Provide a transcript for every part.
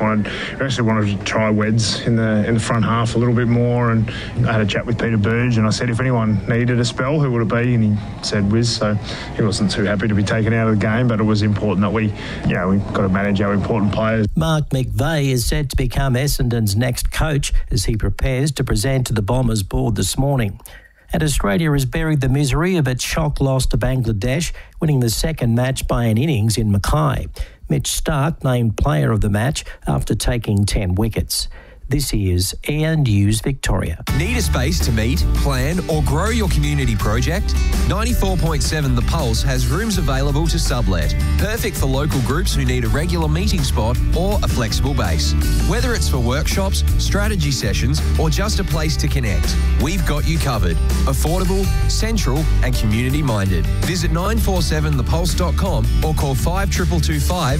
actually wanted to try Weds in the front half a little bit more, and I had a chat with Peter Burge, and I said if anyone needed a spell, who would it be? And he said Wiz, so he wasn't too happy to be taken out of the game, but it was important that we've got to manage our important players. Mark McVeigh is set to become Essendon's next coach as he prepares to present to the Bombers board this morning. And Australia has buried the misery of its shock loss to Bangladesh, winning the second match by an innings in Mackay. Mitch Starc named player of the match after taking 10 wickets. This is Air News Victoria. Need a space to meet, plan or grow your community project? 94.7 The Pulse has rooms available to sublet. Perfect for local groups who need a regular meeting spot or a flexible base. Whether it's for workshops, strategy sessions or just a place to connect, we've got you covered. Affordable, central and community minded. Visit 947thepulse.com or call 5225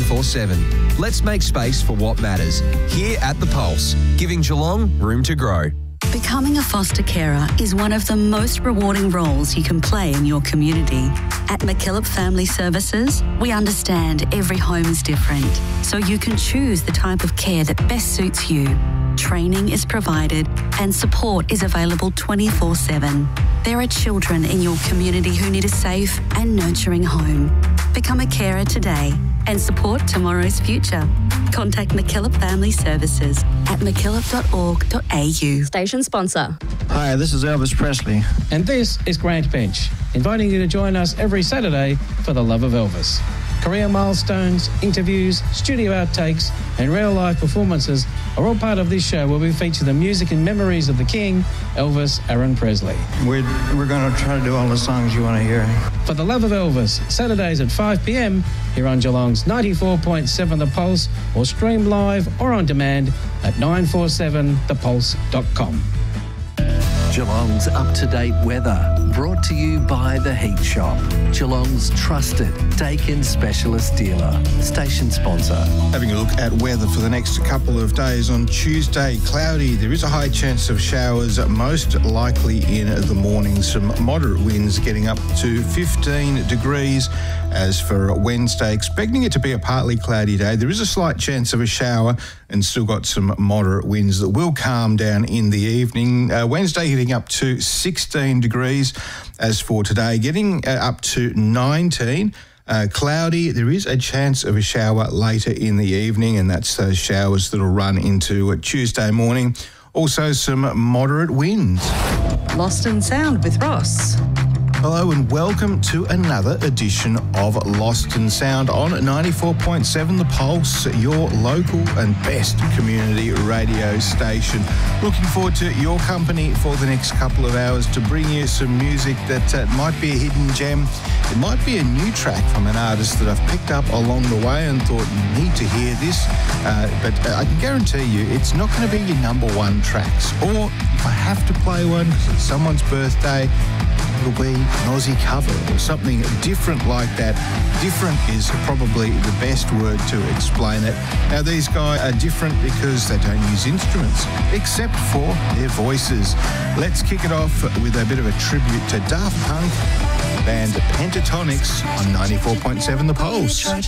947. Let's make space for what matters. Here at The Pulse, giving Geelong room to grow. Becoming a foster carer is one of the most rewarding roles you can play in your community. At MacKillop Family Services, we understand every home is different, so you can choose the type of care that best suits you. Training is provided and support is available 24/7. There are children in your community who need a safe and nurturing home. Become a carer today and support tomorrow's future. Contact MacKillop Family Services at mackillop.org.au. Station sponsor. Hi, this is Elvis Presley. And this is Grant Bench, inviting you to join us every Saturday for the love of Elvis. Career milestones, interviews, studio outtakes and real-life performances are all part of this show where we feature the music and memories of the King, Elvis Aaron Presley. We're going to try to do all the songs you want to hear. For the love of Elvis, Saturdays at 5 p.m. here on Geelong's 94.7 The Pulse, or stream live or on demand at 947thepulse.com. Geelong's up-to-date weather, brought to you by The Heat Shop, Geelong's trusted Dakin specialist dealer. Station sponsor. Having a look at weather for the next couple of days. On Tuesday, cloudy. There is a high chance of showers, most likely in the morning. Some moderate winds getting up to 15 degrees. As for Wednesday, expecting it to be a partly cloudy day. There is a slight chance of a shower and still got some moderate winds that will calm down in the evening. Wednesday getting up to 16 degrees. As for today, getting up to 19. Cloudy. There is a chance of a shower later in the evening, and that's those showers that'll run into Tuesday morning. Also some moderate winds. Lost in Sound with Ross. Hello and welcome to another edition of Lost in Sound on 94.7 The Pulse, your local and best community radio station. Looking forward to your company for the next couple of hours to bring you some music that might be a hidden gem. It might be a new track from an artist that I've picked up along the way and thought you need to hear this. But I can guarantee you it's not going to be your number one tracks. Or if I have to play one because it's someone's birthday, it'll be an Aussie cover or something different like that. Different is probably the best word to explain it. Now, these guys are different because they don't use instruments, except for their voices. Let's kick it off with a bit of a tribute to Daft Punk, band Pentatonix on 94.7 The Pulse.